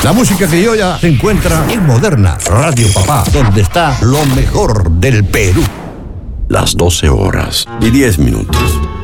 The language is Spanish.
La música criolla se encuentra en Moderna Radio Papá, donde está lo mejor del Perú. Las 12 horas y 10 minutos.